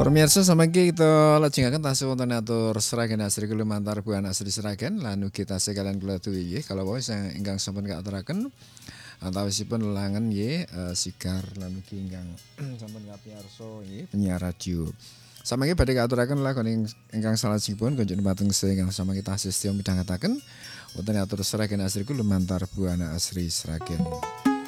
Pemirsa samangke kita lajengaken tasih wonten atur seragen asri lumantar Bu anak Sri Seragen lan ugi tasih kalian kula duwi nggih kalau wae ingkang sampun katuraken antawisipun lelangan nggih sigar lan ugi ingkang sampun kapiyarsa nggih penyiar radio. Samangke badhe katuraken lakon ingkang salajengipun kunjuk dumateng ingkang samangke tasih setya midhangetaken wonten atur seragen asri lumantar Bu anak Sri Seragen.